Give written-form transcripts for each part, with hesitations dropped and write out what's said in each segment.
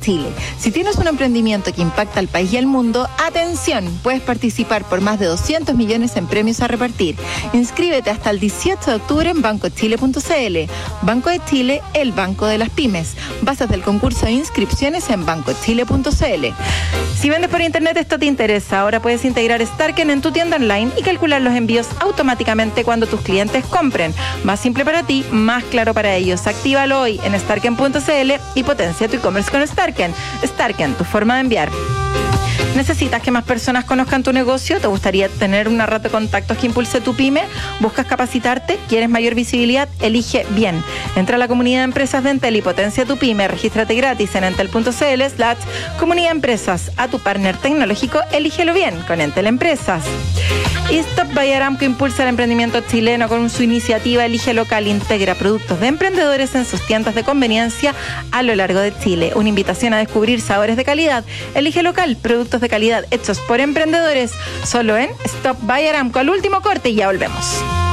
Chile. Si tienes un emprendimiento que impacta al país y al mundo, ¡atención! Puedes participar por más de 200 millones en premios a repartir. Inscríbete hasta el 18 de octubre en bancochile.cl. Banco de Chile, el banco de las pymes. Bases del concurso de inscripciones en bancochile.cl. Si vendes por internet, esto te interesa. Ahora puedes integrar Starken en tu tienda online y calcular los envíos automáticamente cuando tus clientes compren. Más simple para ti, más claro para ellos. Actívalo hoy en starken.cl y potencia tu e-commerce con Starken. Starken, tu forma de enviar. ¿Necesitas que más personas conozcan tu negocio? ¿Te gustaría tener una red de contactos que impulse tu pyme? ¿Buscas capacitarte? ¿Quieres mayor visibilidad? Elige bien. Entra a la comunidad de empresas de Entel y potencia tu pyme. Regístrate gratis en entel.cl/comunidad empresas. A tu partner tecnológico, elígelo bien con Entel Empresas. Y Stop by Aramco impulsa el emprendimiento chileno con su iniciativa Elige Local. Integra productos de emprendedores en sus tiendas de conveniencia a lo largo de Chile. Una invitación a descubrir sabores de calidad. Elige Local, productos de calidad hechos por emprendedores, solo en Stop by Aramco. Al último corte y ya volvemos.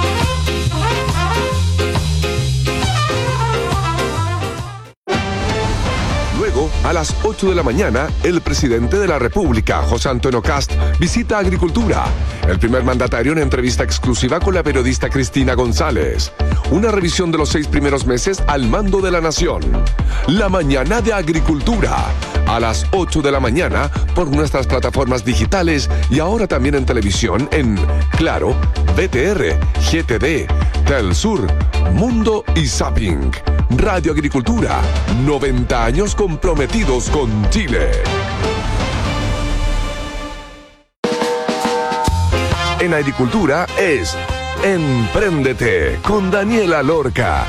Luego, a las 8 de la mañana, el presidente de la República, José Antonio Kast, visita Agricultura. El primer mandatario en entrevista exclusiva con la periodista Cristina González. Una revisión de los 6 primeros meses al mando de la nación. La mañana de Agricultura. A las 8 de la mañana por nuestras plataformas digitales y ahora también en televisión en Claro, BTR, GTD, Telsur, Mundo y Zapping. Radio Agricultura, 90 años comprometidos con Chile. En Agricultura es Empréndete con Daniela Lorca.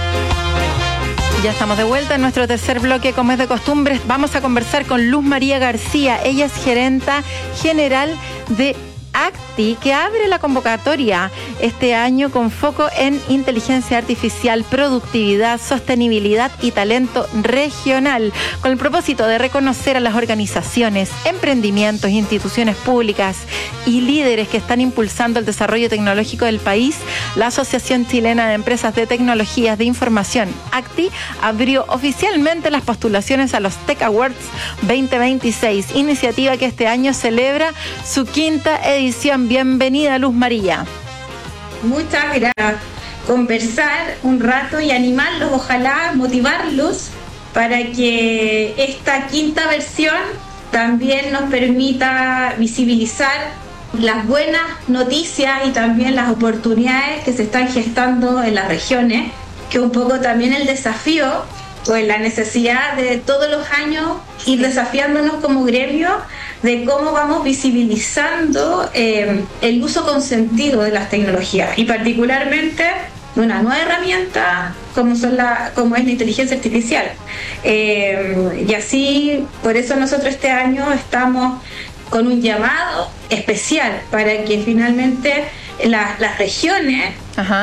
Ya estamos de vuelta en nuestro tercer bloque, como es de costumbre. Vamos a conversar con Luz María García. Ella es gerenta general de ACTI, que abre la convocatoria este año con foco en inteligencia artificial, productividad, sostenibilidad y talento regional, con el propósito de reconocer a las organizaciones, emprendimientos, instituciones públicas y líderes que están impulsando el desarrollo tecnológico del país. La Asociación Chilena de Empresas de Tecnologías de Información, ACTI, abrió oficialmente las postulaciones a los Tech Awards 2026, iniciativa que este año celebra su quinta edición. Bienvenida, Luz María. Muchas gracias. Conversar un rato y animarlos, ojalá motivarlos para que esta quinta versión también nos permita visibilizar las buenas noticias y también las oportunidades que se están gestando en las regiones, que un poco también el desafío o la necesidad de todos los años ir desafiándonos como gremio de cómo vamos visibilizando el uso consentido de las tecnologías y particularmente de una nueva herramienta como es la inteligencia artificial. Y así, por eso nosotros este año estamos con un llamado especial para que finalmente las regiones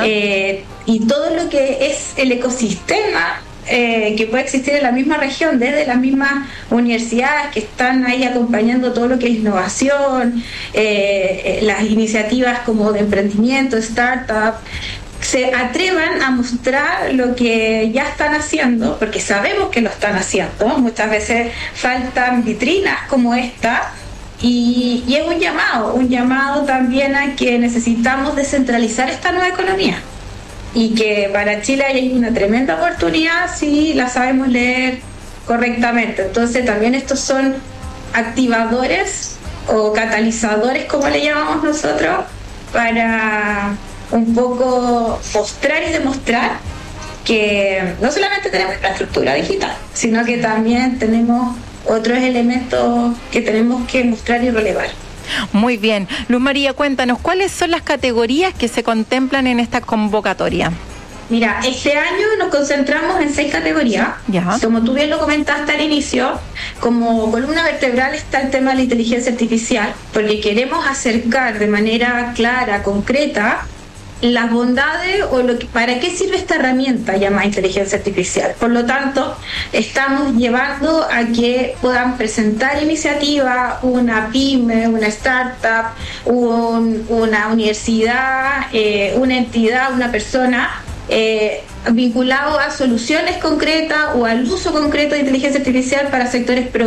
y todo lo que es el ecosistema que puede existir en la misma región, desde las mismas universidades que están ahí acompañando todo lo que es innovación, las iniciativas como de emprendimiento, startup, se atrevan a mostrar lo que ya están haciendo, porque sabemos que lo están haciendo. Muchas veces faltan vitrinas como esta, y es un llamado también a que necesitamos descentralizar esta nueva economía. Y que para Chile hay una tremenda oportunidad si la sabemos leer correctamente. Entonces también estos son activadores o catalizadores, como le llamamos nosotros, para un poco mostrar y demostrar que no solamente tenemos infraestructura digital, sino que también tenemos otros elementos que tenemos que mostrar y relevar. Muy bien. Luz María, cuéntanos, ¿cuáles son las categorías que se contemplan en esta convocatoria? Mira, este año nos concentramos en 6 categorías. Ya. Como tú bien lo comentaste al inicio, como columna vertebral está el tema de la inteligencia artificial, porque queremos acercar de manera clara, concreta, las bondades o para qué sirve esta herramienta llamada inteligencia artificial. Por lo tanto, estamos llevando a que puedan presentar iniciativas, una pyme, una startup, una universidad, una entidad, una persona, vinculado a soluciones concretas o al uso concreto de inteligencia artificial para sectores